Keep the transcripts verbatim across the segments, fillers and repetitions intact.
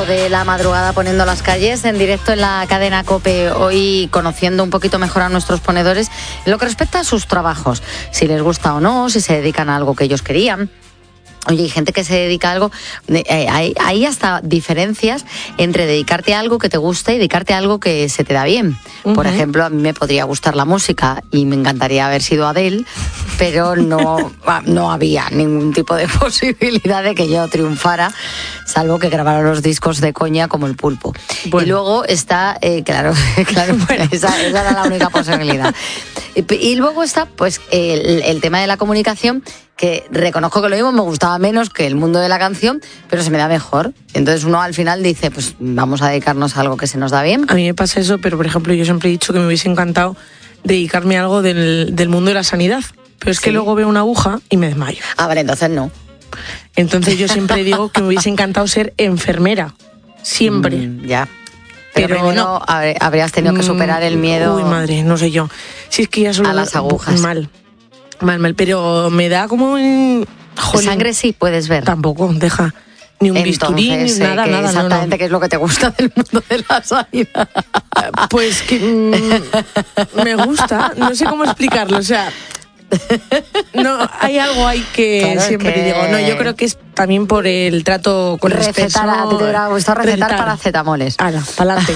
ocho de la madrugada poniendo las calles en directo en la cadena COPE, hoy conociendo un poquito mejor a nuestros ponedores en lo que respecta a sus trabajos, si les gusta o no, si se dedican a algo que ellos querían. Oye, hay gente que se dedica a algo, eh, hay, hay hasta diferencias entre dedicarte a algo que te gusta y dedicarte a algo que se te da bien. Uh-huh. Por ejemplo, a mí me podría gustar la música y me encantaría haber sido Adele, pero no, no había ningún tipo de posibilidad de que yo triunfara, salvo que grabara los discos de coña como el Pulpo. Bueno. Y luego está, eh, claro, claro bueno, esa, esa era la única posibilidad. Y, y luego está, pues, el, el tema de la comunicación, que reconozco que lo mismo me gustaba menos que el mundo de la canción, pero se me da mejor. Entonces uno al final dice, pues vamos a dedicarnos a algo que se nos da bien. A mí me pasa eso, pero por ejemplo yo siempre he dicho que me hubiese encantado dedicarme a algo del, del mundo de la sanidad, pero es que sí. Luego veo una aguja y me desmayo. Ah, vale, entonces no. Entonces yo siempre digo que me hubiese encantado ser enfermera, siempre. Mm, ya. Pero, pero no, habrías tenido que superar el miedo. Uy, madre, no sé yo. Si es que ya solo a las agujas. Mal. Mal, mal, pero me da como un... Jolín. Sangre sí puedes ver. Tampoco, deja. Ni un Entonces, bisturí, ni eh, nada, nada. Exactamente, no, no. qué es lo que te gusta del mundo de la sanidad. Pues que mmm, me gusta, no sé cómo explicarlo, o sea... No, hay algo ahí que claro, siempre que... digo, no, yo creo que es también por el trato con recetar, el espesor. A ti te hubiera gustado recetar, recetar. paracetamoles. Hala, pa'lante.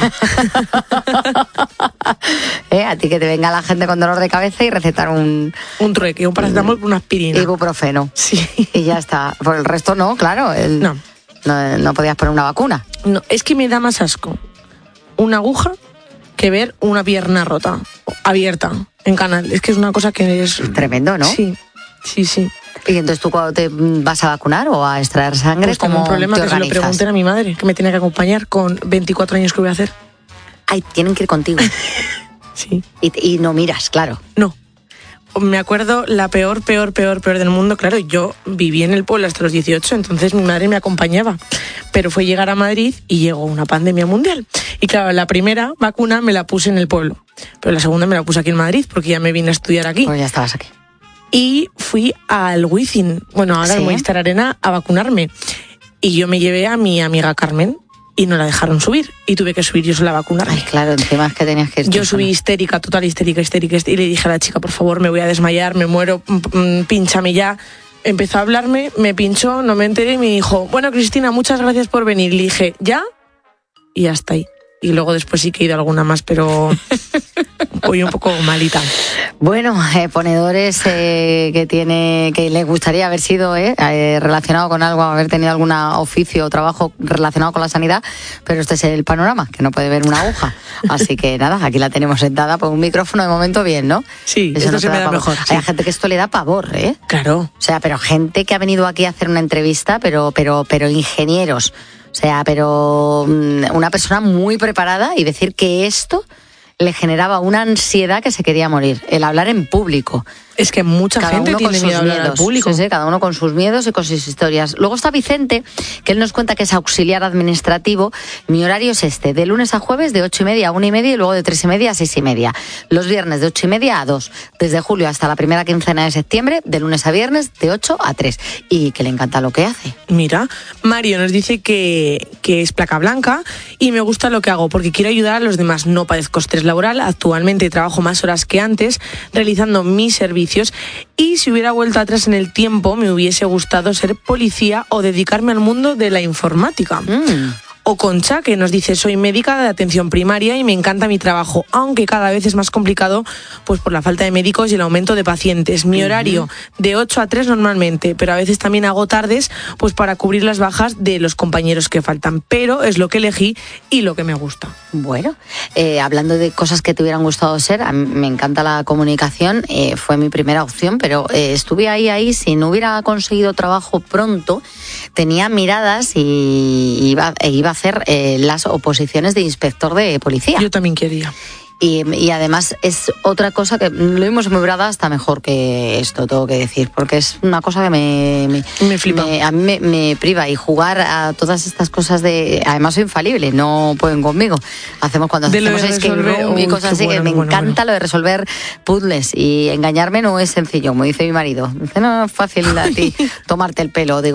¿Eh? A ti que te venga la gente con dolor de cabeza y recetar un... Un trueque, un paracetamol, una aspirina. Ibuprofeno. Sí. Y ya está. Por el resto no, claro. El... No. no. No podías poner una vacuna. No, es que me da más asco una aguja que ver una pierna rota, abierta, en canal. Es que es una cosa que es... Tremendo, ¿no? Sí, sí, sí. ¿Y entonces tú cuando te vas a vacunar o a extraer sangre? Pues tengo un problema que se lo pregunten a mi madre, que me tiene que acompañar con veinticuatro años que voy a hacer. Ay, tienen que ir contigo. Sí. Y, y no miras, claro. No. Me acuerdo la peor, peor, peor, peor del mundo. Claro, yo viví en el pueblo hasta los dieciocho, entonces mi madre me acompañaba. Pero fue llegar a Madrid y llegó una pandemia mundial. Y claro, la primera vacuna me la puse en el pueblo. Pero la segunda me la puse aquí en Madrid, porque ya me vine a estudiar aquí. Pues ya estabas aquí. Y fui al Wizzing, bueno, ahora al Movistar Arena, a vacunarme. Y yo me llevé a mi amiga Carmen y no la dejaron subir. Y tuve que subir yo sola a vacunarme. Ay, claro, encima es que tenías que ir. Yo subí sola. histérica, total histérica, histérica. Y le dije a la chica, por favor, me voy a desmayar, me muero, pínchame ya. Empezó a hablarme, me pinchó, no me enteré y me dijo, bueno, Cristina, muchas gracias por venir. Le dije, ¿ya? Y hasta ahí. Y luego después sí que he ido alguna más, pero voy un poco malita. Bueno, eh, ponedores eh, que tiene que les gustaría haber sido eh, eh, relacionado con algo, haber tenido algún oficio o trabajo relacionado con la sanidad, pero este es el panorama, que no puede ver una aguja. Así que nada, aquí la tenemos sentada por un micrófono de momento bien, ¿no? Sí, eso esto no se me da mejor. Sí. Hay gente que esto le da pavor, ¿eh? Claro. O sea, pero gente que ha venido aquí a hacer una entrevista, pero, pero, pero ingenieros. O sea, pero una persona muy preparada y decir que esto le generaba una ansiedad que se quería morir, el hablar en público. Es que mucha cada gente uno tiene con miedo sus a hablar miedos, al público. Sí, sí, cada uno con sus miedos y con sus historias. Luego está Vicente, que él nos cuenta que es auxiliar administrativo. Mi horario es este, de lunes a jueves de ocho y media a una y media y luego de tres y media a seis y media. Los viernes de ocho y media a dos. Desde julio hasta la primera quincena de septiembre, de lunes a viernes de ocho a tres. Y que le encanta lo que hace. Mira, Mario nos dice que, que es placa blanca y me gusta lo que hago porque quiero ayudar a los demás. No padezco estrés laboral, actualmente trabajo más horas que antes realizando mis servicios y si hubiera vuelto atrás en el tiempo me hubiese gustado ser policía o dedicarme al mundo de la informática. Mm. O Concha, que nos dice, soy médica de atención primaria y me encanta mi trabajo, aunque cada vez es más complicado pues por la falta de médicos y el aumento de pacientes. Mi horario uh-huh. de ocho a tres normalmente, pero a veces también hago tardes pues para cubrir las bajas de los compañeros que faltan, pero es lo que elegí y lo que me gusta. Bueno, eh, hablando de cosas que te hubieran gustado ser, a mí me encanta la comunicación, eh, fue mi primera opción, pero eh, estuve ahí, ahí, si no hubiera conseguido trabajo pronto, tenía miradas y iba, e iba a hacer eh, las oposiciones de inspector de policía. Yo también quería. Y, y además es otra cosa que lo mismo se me hubiera dado hasta mejor que esto, tengo que decir, porque es una cosa que me, me, me flipa. Me, a mí me, me priva, y jugar a todas estas cosas de... Además soy infalible, no pueden conmigo. Hacemos cuando de hacemos escape room y cosas así, bueno, que me bueno, encanta bueno. Lo de resolver puzzles, y engañarme no es sencillo, como dice mi marido. Dice, no es fácil a ti tomarte el pelo, digo ya.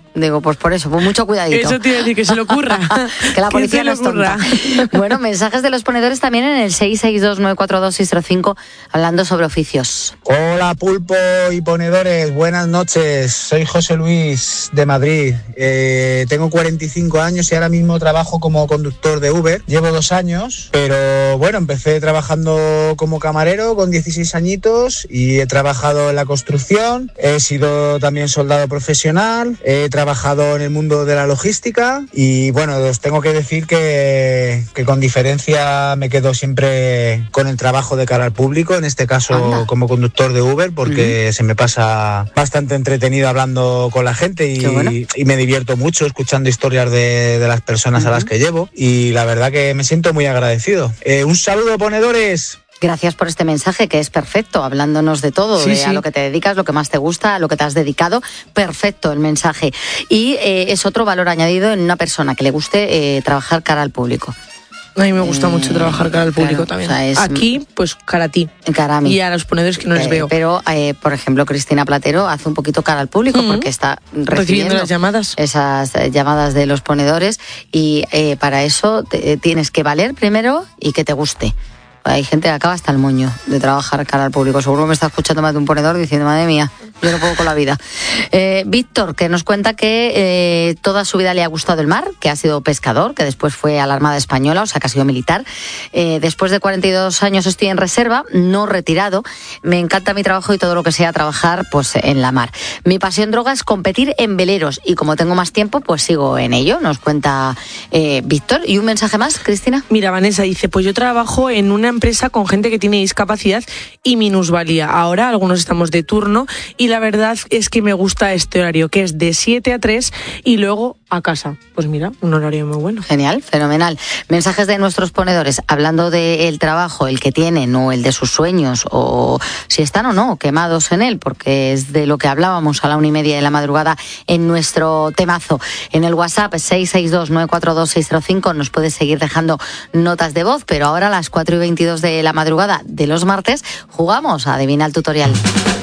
Digo, pues por eso, pues mucho cuidadito. Eso te iba a decir, que se le ocurra. Que la policía no es tonta. Bueno, mensajes de los ponedores también en el seis seis dos nueve cuatro dos seis cero cinco, hablando sobre oficios. Hola Pulpo y ponedores, buenas noches. Soy José Luis de Madrid. Eh, tengo cuarenta y cinco años y ahora mismo trabajo como conductor de Uber. Llevo dos años, pero bueno, empecé trabajando como camarero con dieciséis añitos y he trabajado en la construcción. He sido también soldado profesional. He trabajado en el mundo de la logística y bueno, os tengo que decir que, que con diferencia me quedo siempre con el trabajo de cara al público, en este caso Anda. como conductor de Uber, porque uh-huh. se me pasa bastante entretenido hablando con la gente y, bueno. y me divierto mucho escuchando historias de, de las personas uh-huh. a las que llevo y la verdad que me siento muy agradecido. Eh, un saludo, ponedores. Gracias por este mensaje, que es perfecto, hablándonos de todo, sí, de sí. a lo que te dedicas, lo que más te gusta, a lo que te has dedicado. Perfecto el mensaje. Y eh, es otro valor añadido en una persona que le guste eh, trabajar cara al público. A mí me gusta eh, mucho trabajar cara al público claro, también. O sea, es, Aquí, pues cara a ti. Cara a mí. Y a los ponedores que no les eh, veo. Pero, eh, por ejemplo, Cristina Platero hace un poquito cara al público uh-huh. porque está recibiendo, recibiendo las llamadas. Esas eh, llamadas de los ponedores y eh, para eso te, tienes que valer primero y que te guste. Hay gente que acaba hasta el moño de trabajar cara al público. Seguro me está escuchando más de un ponedor diciendo, madre mía, yo no puedo con la vida. Eh, Víctor, que nos cuenta que eh, toda su vida le ha gustado el mar, que ha sido pescador, que después fue a la Armada Española, o sea, que ha sido militar. Eh, después de cuarenta y dos años estoy en reserva, no retirado. Me encanta mi trabajo y todo lo que sea trabajar pues en la mar. Mi pasión droga es competir en veleros y como tengo más tiempo, pues sigo en ello, nos cuenta eh, Víctor. ¿Y un mensaje más, Cristina? Mira, Vanessa dice, pues yo trabajo en una empresa con gente que tiene discapacidad y minusvalía. Ahora algunos estamos de turno y la verdad es que me gusta este horario, que es de siete a tres y luego a casa. Pues mira, un horario muy bueno. Genial, fenomenal. Mensajes de nuestros ponedores, hablando del trabajo, el que tienen o el de sus sueños, o si están o no quemados en él, porque es de lo que hablábamos a la una y media de la madrugada en nuestro temazo. En el WhatsApp seis seis dos nueve cuatro dos seis cero cinco nos puedes seguir dejando notas de voz, pero ahora a las cuatro y veintidós de la madrugada de los martes jugamos a Adivina el Tutorial.